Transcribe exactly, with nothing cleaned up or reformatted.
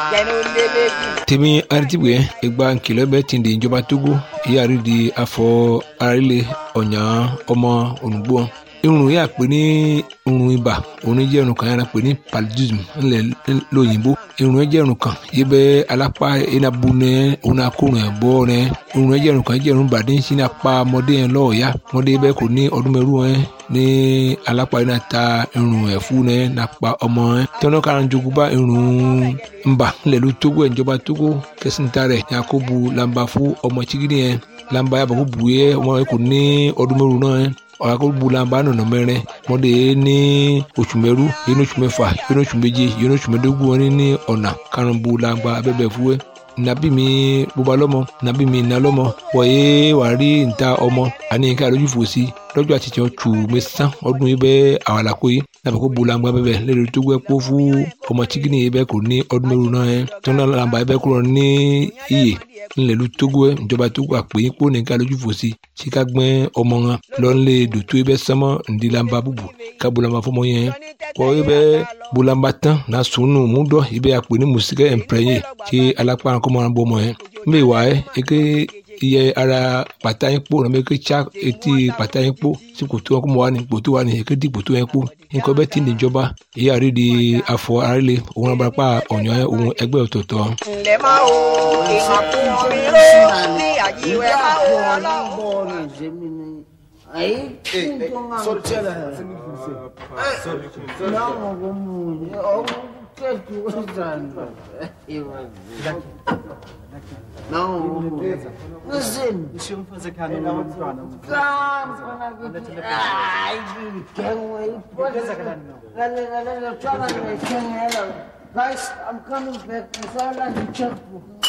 tèmi aritibwe egba nkìlọ̀ bẹ tìǹde ìjọba Togo ìyàrí di afọ arílẹ̀ ọ̀nyà ọmọ olùgbò irun yà pé ní irun ibà òun jẹ́ irun kan yàrá pé ní paludism ńlẹ̀ lóyìnbó irun jẹ́ irun kan yìí bẹ́ alápá enabu nẹ òun akórun ẹ̀ bọ́ nẹ irun jẹ́ irun kan jẹ́ irun bàdé ń sin apá ọmọdé yẹn lọ́ọ̀ọ́yá ọmọdé bẹ́ẹ̀ kò ní ọdún mẹ́rù ẹ̀ ní alápá yẹn náà ta irun ẹ̀ fún ẹ̀ nàpa ọmọ ẹ̀ tọ́nà kára jogun bá irun ńbà ńlẹ̀ ló Togo ẹ̀ ìjọba Togo kẹsìntà rẹ̀ yakubu lamba fún ọmọ chigidi yẹn lamba yàbọ̀ kó bu yẹ ọmọ yẹn kò ní ọdún mẹ́rù náà ẹ̀ ọ̀làkọ̀gbùlànbà nọ̀nà mẹ́rin mọ́dé ní oṣù mẹ́rú yẹn oṣù mẹ́fà yẹn oṣù méje yẹn oṣù mẹ́dógún wọn ní ọ̀nà karùnbùlànbà abẹ́bẹ̀ fúwẹ́ nàbí mi bóba lọ́mọ nàbí mi nà lọ́mọ wọ̀nyé wà rí níta ọmọ àní nǹkan àlójú fò sí lọ́jọ́ àtijọ́ tù mẹ́sàn ọdún yìí bẹ́ẹ̀ àwàlàkó yìí nàbẹ̀ kó bulangba bẹ́ẹ̀ lẹ́nu tó gbẹ́ kó fún ọmọ chikini yìí bẹ́ẹ̀ kò ní ọdún mẹ́rù náà yẹn tó náà làǹbà yìí bẹ́ẹ̀ kúrò ní iyè ńlẹ̀lú Togo ẹ̀ ìjọba Togo àpèyìn kó nìkan lójú fò sí síka gbẹ́ ọmọ wọn lọ́nlẹ̀ dòtó yìí bẹ́ẹ̀ sánmọ́ ǹdí làǹbà bùbù ká bulangba fọmọ yẹn kọ́ yìí bẹ́ẹ̀ bulangba tán náà sùnù múdọ̀ yìí bẹ́ẹ̀ àpè ní mùsíkẹ́ ẹ̀ǹpẹ̀rẹ̀yẹ tí alápá kọ́mọ́ bọ́ ọmọ yẹn mbẹ́ wà ẹ́ eke iye ara pàtà yín kpó nàbẹ eke tsa etí pàtà yín kpó sí kòtò wọn kó mọ wà ní kòtò wà ní eke di kòtò yẹn kpó nǹkan bẹ́ẹ̀ tí nìjọba ìyá rí di afọ arílẹ̀ òun abarapá ọ̀nyọ́ òun ẹgbẹ́ ọ̀tọ̀ọ̀tọ̀. ǹlẹ́ máa wo ìhàn fún mi ló ní àjíwẹ́ máa wo ọlọ́run. Aí, sortiela. Não, como eu que tu usando. Não, não sei. Deixa eu fazer carne no plano. Ai, quem é? Pode ser. Galera, galera, chama, quem é ela? Guys, I'm coming back. It's all like a checkbook.